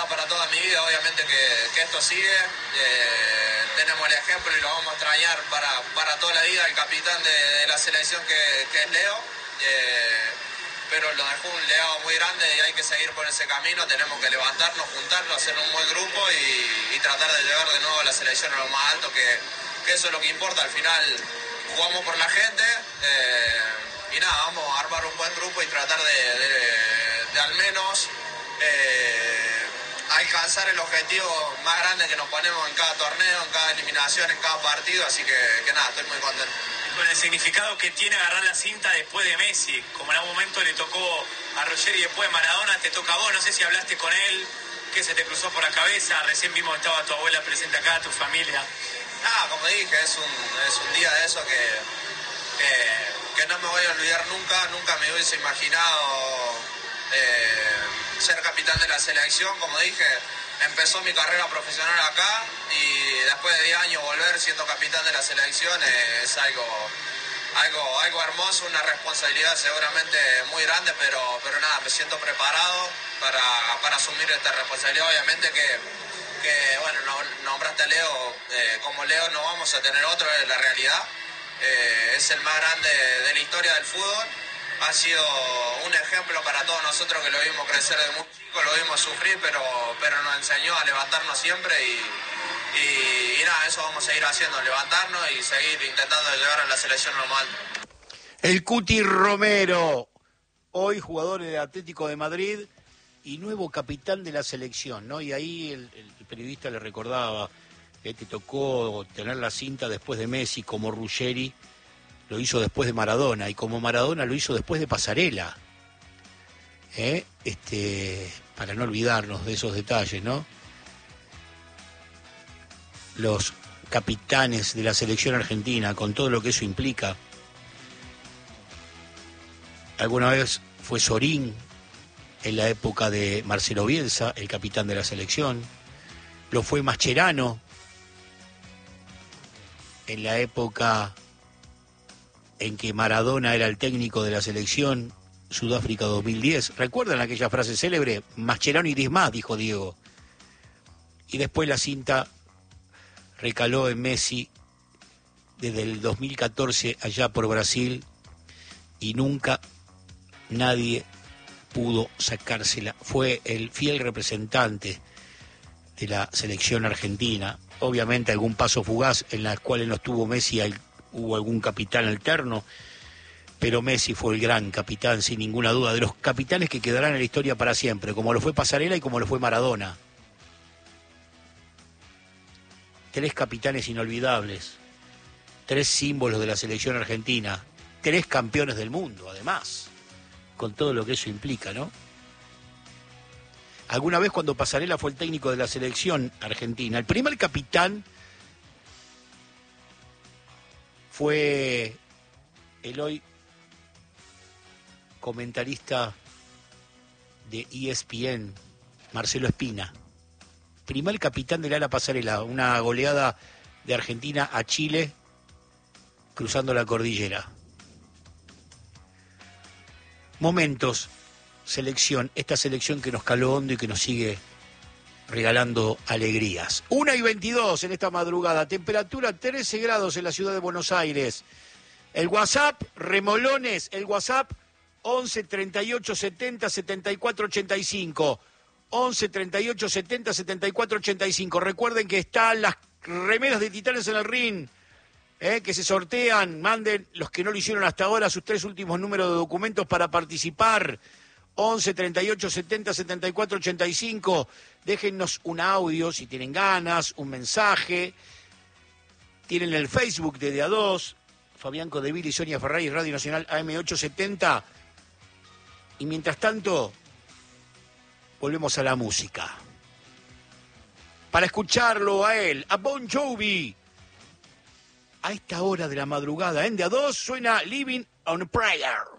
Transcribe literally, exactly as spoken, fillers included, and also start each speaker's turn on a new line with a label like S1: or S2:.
S1: marcado para toda mi vida, obviamente que, que esto sigue. Eh, tenemos el ejemplo y lo vamos a extrañar para, para toda la vida, el capitán de, de la selección que, que es Leo. Eh, pero lo dejó un legado muy grande y hay que seguir por ese camino. Tenemos que levantarnos, juntarnos, hacer un buen grupo y, y tratar de llevar de nuevo a la selección a lo más alto, que, que eso es lo que importa. Al final jugamos por la gente eh, y nada, vamos a armar un buen grupo y tratar de, de, de al menos eh, alcanzar el objetivo más grande que nos ponemos en cada torneo, en cada eliminación, en cada partido. Así que, que nada, estoy muy contento.
S2: Con el significado que tiene agarrar la cinta después de Messi, como en algún momento le tocó a Roger y después de Maradona, te toca a vos, no sé si hablaste con él, qué se te cruzó por la cabeza, recién vimos que estaba tu abuela presente acá, tu familia.
S1: Ah, como dije, es un, es un día de eso que, que, que no me voy a olvidar nunca, nunca me hubiese imaginado eh, ser capitán de la selección. Como dije, empezó mi carrera profesional acá y después de diez años volver siendo capitán de la selección eh, es algo, algo, algo hermoso, una responsabilidad seguramente muy grande, pero, pero nada, me siento preparado para, para asumir esta responsabilidad. Obviamente que, que bueno, nombraste a Leo, eh, como Leo no vamos a tener otro, es la realidad. Eh, es el más grande de la historia del fútbol. Ha sido un ejemplo para todos nosotros que lo vimos crecer de muy chico, lo vimos sufrir, pero, pero nos enseñó a levantarnos siempre y, y, y nada, eso vamos a seguir haciendo, levantarnos y seguir intentando llegar a la selección normal.
S3: El Cuti Romero, hoy jugador del Atlético de Madrid y nuevo capitán de la selección, ¿no? Y ahí el, el periodista le recordaba, eh, te tocó tener la cinta después de Messi, como Ruggeri lo hizo después de Maradona, y como Maradona lo hizo después de Pasarela, ¿eh? este, para no olvidarnos de esos detalles, ¿no? Los capitanes de la selección argentina, con todo lo que eso implica. Alguna vez fue Sorín, en la época de Marcelo Bielsa, el capitán de la selección. Lo fue Mascherano, en la época en que Maradona era el técnico de la selección, Sudáfrica dos mil diez. ¿Recuerdan aquella frase célebre? Mascherano y diez más, dijo Diego. Y después la cinta recaló en Messi desde el dos mil catorce allá por Brasil y nunca nadie pudo sacársela. Fue el fiel representante de la selección argentina. Obviamente algún paso fugaz en las cuales no estuvo Messi, hubo algún capitán alterno, pero Messi fue el gran capitán, sin ninguna duda, de los capitanes que quedarán en la historia para siempre, como lo fue Pasarela y como lo fue Maradona. Tres capitanes inolvidables, tres símbolos de la selección argentina, tres campeones del mundo, además, con todo lo que eso implica, ¿no? Alguna vez cuando Pasarela fue el técnico de la selección argentina, el primer capitán fue el hoy comentarista de E S P N, Marcelo Espina. Primer capitán del ala Pasarela, una goleada de Argentina a Chile cruzando la cordillera. Momentos, selección, esta selección que nos caló hondo y que nos sigue regalando alegrías. una y veintidós en esta madrugada, temperatura trece grados en la ciudad de Buenos Aires. El WhatsApp, Remolones, el WhatsApp once treinta y ocho setenta setenta y cuatro ochenta y cinco. once treinta y ocho setenta setenta y cuatro ochenta y cinco. Recuerden que están las remeras de Titanes en el Ring, eh, que se sortean. Manden los que no lo hicieron hasta ahora sus tres últimos números de documentos para participar. once treinta y ocho setenta setenta y cuatro ochenta y cinco. Déjennos un audio si tienen ganas, un mensaje. Tienen el Facebook de D A dos, Fabián Codeville y Sonia Ferrari, Radio Nacional A M ochocientos setenta. Y mientras tanto, volvemos a la música. Para escucharlo a él, a Bon Jovi, a esta hora de la madrugada en D A dos suena Living on a Prayer.